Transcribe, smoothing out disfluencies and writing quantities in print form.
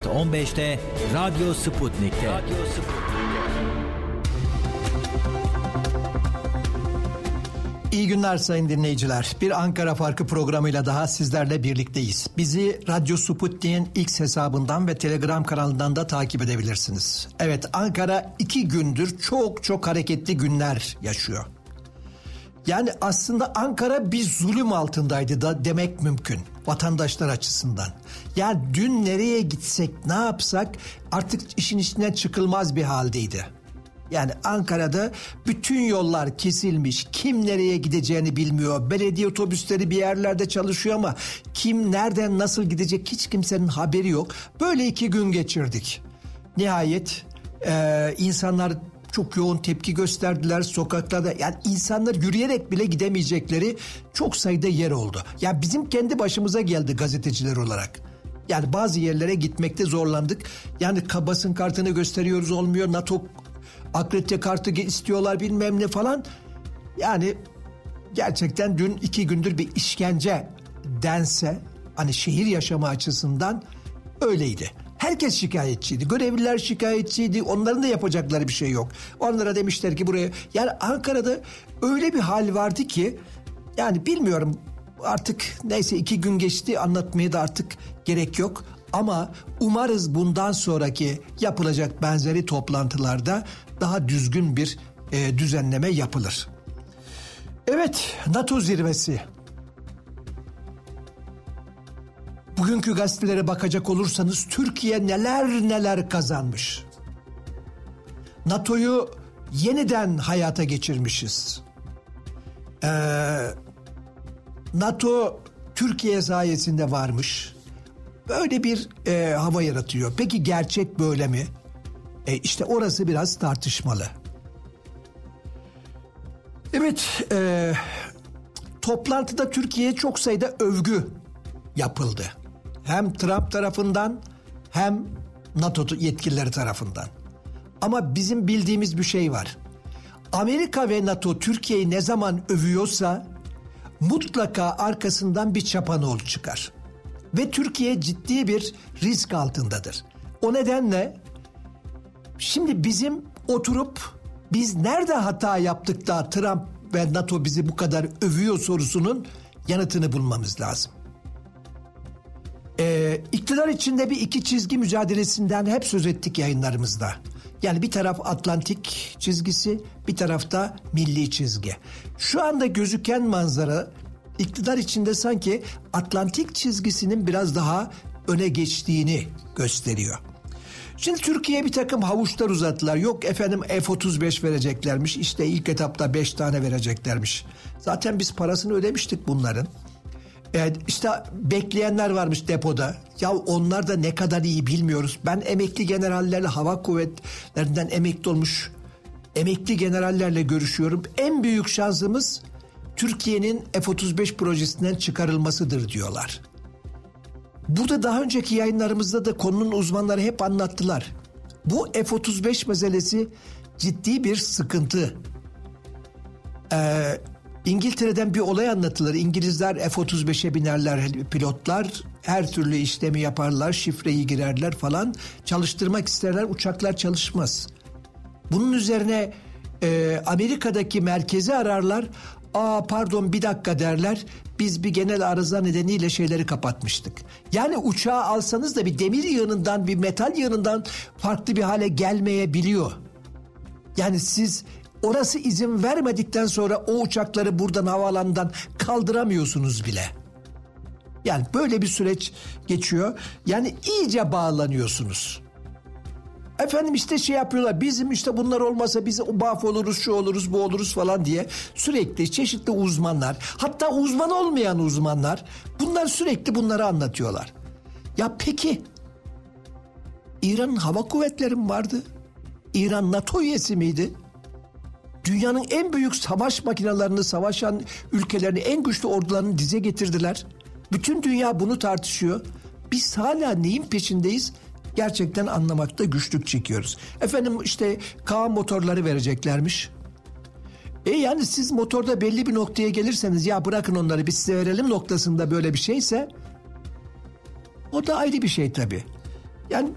15'te Radyo Sputnik'te. İyi günler sayın dinleyiciler. Bir Ankara Farkı programıyla daha sizlerle birlikteyiz. Bizi Radyo Sputnik'in X hesabından ve Telegram kanalından da takip edebilirsiniz. Evet, Ankara 2 gündür çok hareketli günler yaşıyor. Yani aslında Ankara bir zulüm altındaydı da demek mümkün vatandaşlar açısından. Yani dün nereye gitsek ne yapsak artık işin içinden çıkılmaz bir haldeydi. Yani Ankara'da bütün yollar kesilmiş, kim nereye gideceğini bilmiyor. Belediye otobüsleri bir yerlerde çalışıyor ama kim nereden nasıl gidecek hiç kimsenin haberi yok. Böyle 2 gün geçirdik. Nihayet insanlar çok yoğun tepki gösterdiler sokaklarda. Yani insanlar yürüyerek bile gidemeyecekleri çok sayıda yer oldu. Yani bizim kendi başımıza geldi gazeteciler olarak. Yani bazı yerlere gitmekte zorlandık. Yani basın kartını gösteriyoruz olmuyor. NATO akredite kartı istiyorlar bilmem ne falan. Yani gerçekten dün 2 gündür bir işkence dense hani şehir yaşamı açısından öyleydi. Herkes şikayetçiydi. Görevliler şikayetçiydi. Onların da yapacakları bir şey yok. Onlara demişler ki buraya. Yani Ankara'da öyle bir hal vardı ki yani bilmiyorum artık neyse 2 gün geçti anlatmaya da artık gerek yok. Ama umarız bundan sonraki yapılacak benzeri toplantılarda daha düzgün bir düzenleme yapılır. Evet, NATO zirvesi. Bugünkü gazetelere bakacak olursanız Türkiye neler kazanmış. NATO'yu yeniden hayata geçirmişiz. NATO Türkiye sayesinde varmış. Böyle bir hava yaratıyor. Peki gerçek böyle mi? İşte orası biraz tartışmalı. Evet, toplantıda Türkiye'ye çok sayıda övgü yapıldı. Hem Trump tarafından hem NATO yetkilileri tarafından. Ama bizim bildiğimiz bir şey var. Amerika ve NATO Türkiye'yi ne zaman övüyorsa mutlaka arkasından bir çapanoğlu çıkar. Ve Türkiye ciddi bir risk altındadır. O nedenle şimdi bizim oturup biz nerede hata yaptık da Trump ve NATO bizi bu kadar övüyor sorusunun yanıtını bulmamız lazım. İktidar içinde bir 2 çizgi mücadelesinden hep söz ettik yayınlarımızda. Yani bir taraf Atlantik çizgisi, bir tarafta milli çizgi. Şu anda gözüken manzara iktidar içinde sanki Atlantik çizgisinin biraz daha öne geçtiğini gösteriyor. Şimdi Türkiye'ye bir takım havuçlar uzattılar. Yok efendim F-35 vereceklermiş. İşte ilk etapta 5 tane vereceklermiş. Zaten biz parasını ödemiştik bunların. İşte bekleyenler varmış depoda. Ya onlar da ne kadar iyi bilmiyoruz. Ben emekli generallerle hava kuvvetlerinden emekli olmuş emekli generallerle görüşüyorum. En büyük şansımız Türkiye'nin F-35 projesinden çıkarılmasıdır diyorlar. Burada daha önceki yayınlarımızda da konunun uzmanları hep anlattılar. Bu F-35 meselesi ciddi bir sıkıntı. İngiltere'den bir olay anlatılır. İngilizler F-35'e binerler, pilotlar her türlü işlemi yaparlar, şifreyi girerler falan. Çalıştırmak isterler, uçaklar çalışmaz. Bunun üzerine Amerika'daki merkezi ararlar. Pardon bir dakika derler. Biz bir genel arıza nedeniyle şeyleri kapatmıştık. Yani uçağı alsanız da bir demir yığınından, bir metal yığınından farklı bir hale gelmeyebiliyor. Yani siz orası izin vermedikten sonra o uçakları buradan havaalanından kaldıramıyorsunuz bile. Yani böyle bir süreç geçiyor. Yani iyice bağlanıyorsunuz. Efendim işte şey yapıyorlar, bizim işte bunlar olmasa biz mahvoluruz, şu oluruz, bu oluruz falan diye sürekli çeşitli uzmanlar, hatta uzman olmayan uzmanlar bunlar sürekli bunları anlatıyorlar. Ya peki İran'ın hava kuvvetleri mi vardı? İran NATO üyesi miydi? Dünyanın en büyük savaş makinelerini, savaşan ülkelerini, en güçlü ordularını dize getirdiler. Bütün dünya bunu tartışıyor. Biz hala neyin peşindeyiz? Gerçekten anlamakta güçlük çekiyoruz. Efendim işte Kaan motorları vereceklermiş. Yani siz motorda belli bir noktaya gelirseniz ya bırakın onları biz size verelim noktasında böyle bir şeyse o da ayrı bir şey tabii. Yani